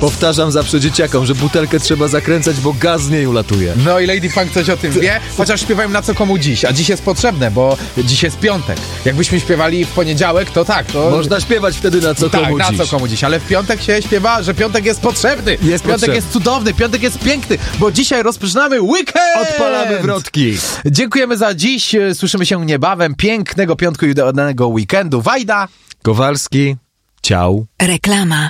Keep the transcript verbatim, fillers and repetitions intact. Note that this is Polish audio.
Powtarzam zawsze dzieciakom, że butelkę trzeba zakręcać, bo gaz z niej ulatuje. No i Lady Funk coś o tym wie, chociaż śpiewają na co komu dziś, a dziś jest potrzebne, bo dziś jest piątek. Jakbyśmy śpiewali w poniedziałek, to tak. To... Można śpiewać wtedy na co tak, komu na dziś. co komu dziś, ale w piątek się śpiewa, że piątek jest potrzebny. Jest piątek potrzebny. jest cudowny, piątek jest piękny, bo dzisiaj rozpoczynamy weekend! Odpalamy wrotki. Dziękujemy za dziś, słyszymy się niebawem. Pięknego piątku i udanego weekendu. Wajda! Kowalski, ciao. Reklama.